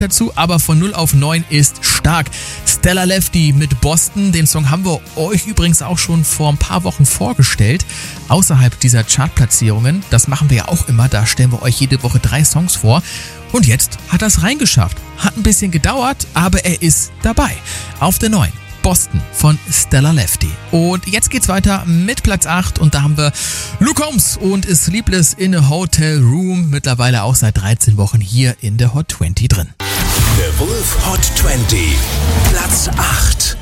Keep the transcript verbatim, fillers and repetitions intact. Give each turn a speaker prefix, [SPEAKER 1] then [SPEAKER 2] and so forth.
[SPEAKER 1] dazu, aber von null auf neun ist stark. Stellar Lefty mit Boston, den Song haben wir euch übrigens auch schon vor ein paar Wochen vorgestellt, außerhalb dieser Chartplatzierungen. Das machen wir ja auch immer, da stellen wir euch jede Woche drei Songs vor. Und jetzt hat er es reingeschafft. Hat ein bisschen gedauert, aber er ist dabei. Auf der neun. Boston von Stellar Lefty. Und jetzt geht's weiter mit Platz acht und da haben wir Luke Combs und Sleepless in a Hotel Room, mittlerweile auch seit dreizehn Wochen hier in der Hot zwanzig drin.
[SPEAKER 2] The Wolf Hot zwanzig, Platz acht.